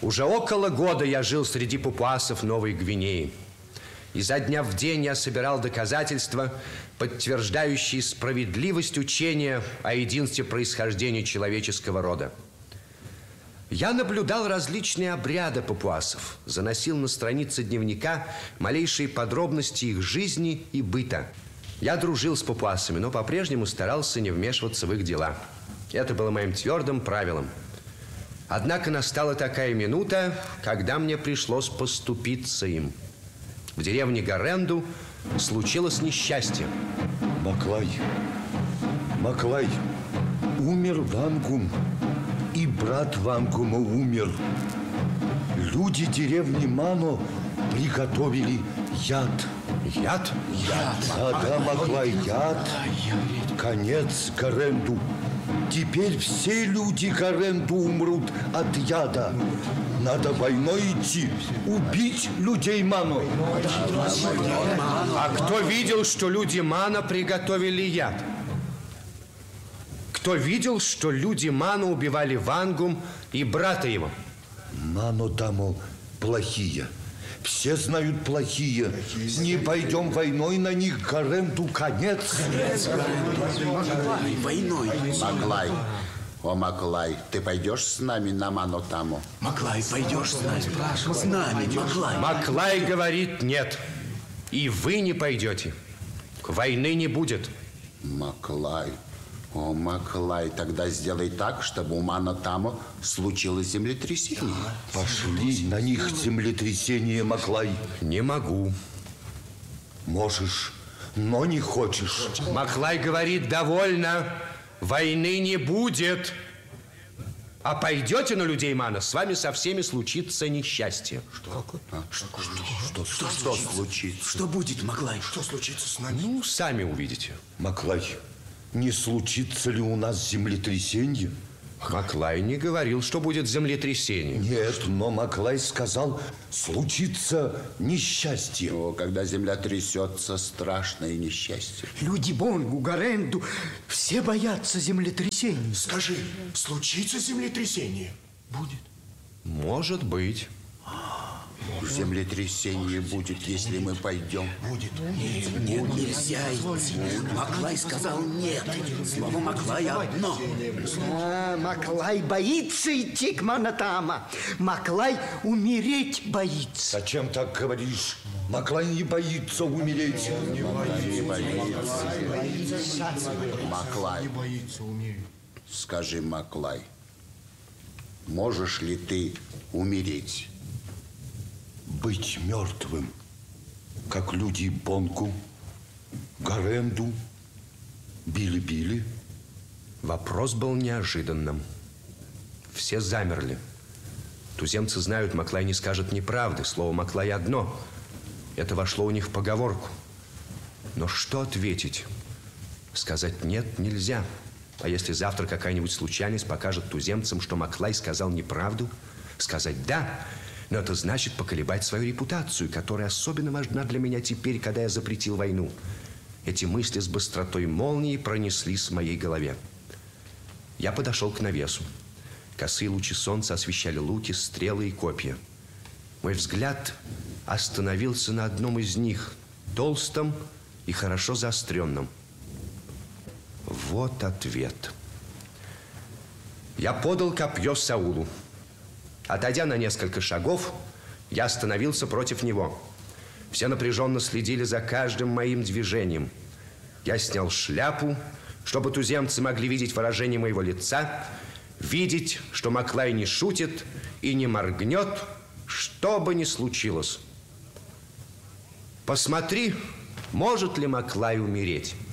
Уже около года я жил среди папуасов Новой Гвинеи. Изо дня в день я собирал доказательства, подтверждающие справедливость учения о единстве происхождения человеческого рода. Я наблюдал различные обряды папуасов, заносил на страницы дневника малейшие подробности их жизни и быта. Я дружил с папуасами, но по-прежнему старался не вмешиваться в их дела. Это было моим твердым правилом. Однако настала такая минута, когда мне пришлось поступиться им. В деревне Гаренду случилось несчастье. Маклай, умер Вангум, и брат Вангума умер. Люди деревни Мано приготовили яд. Яд? Да, Маклай, яд. Конец Гаренду. Теперь все люди Гаренду умрут от яда. Надо войной идти, убить людей Мано. А кто видел, что люди Мано приготовили яд? Кто видел, что люди Мано убивали Вангум и брата его? Мано Тамо плохие. Все знают плохие. Не пойдем войной на них, Гаренду конец. Войной. Маклай. О, Маклай, ты пойдешь с нами на Мано-Тамо? Маклай, пойдешь с нами? С нами, Маклай. Маклай говорит нет. И вы не пойдете. Войны не будет. Маклай. О, Маклай, тогда сделай так, чтобы у Мано-Тамо случилось землетрясение. Пошли на них землетрясение, Маклай. Не могу. Можешь, но не хочешь. Маклай говорит, довольно. Войны не будет. А пойдете на людей Мано, с вами со всеми случится несчастье. Что случится? Что будет, Маклай? Что случится с нами? Ну, сами увидите. Маклай, не случится ли у нас землетрясение? Маклай не говорил, что будет землетрясение. Нет, но Маклай сказал, случится несчастье. О, когда земля трясется, страшное несчастье. Люди Бонгу, Гаренду, все боятся землетрясений. Скажи, случится землетрясение? Будет. Может быть. Землетрясение будет, если мы пойдем. Будет. Нет, нельзя идти. Маклай сказал нет. Слово Маклая одно. Маклай боится идти к Мано-Тамо. Маклай умереть боится. Зачем так говоришь? Маклай не боится умереть. Маклай, скажи, Маклай, можешь ли ты умереть? Быть мертвым, как люди Бонгу, Гаренду, Били-Били. Вопрос был неожиданным. Все замерли. Туземцы знают, Маклай не скажет неправды. Слово Маклай одно. Это вошло у них в поговорку. Но что ответить? Сказать нет нельзя. А если завтра какая-нибудь случайность покажет туземцам, что Маклай сказал неправду, сказать да, но это значит поколебать свою репутацию, которая особенно важна для меня теперь, когда я запретил войну. Эти мысли с быстротой молнии пронеслись в моей голове. Я подошел к навесу. Косые лучи солнца освещали луки, стрелы и копья. Мой взгляд остановился на одном из них, толстом и хорошо заостренном. Вот ответ. Я подал копье Саулу. Отойдя на несколько шагов, я остановился против него. Все напряженно следили за каждым моим движением. Я снял шляпу, чтобы туземцы могли видеть выражение моего лица, видеть, что Маклай не шутит и не моргнет, что бы ни случилось. Посмотри, может ли Маклай умереть.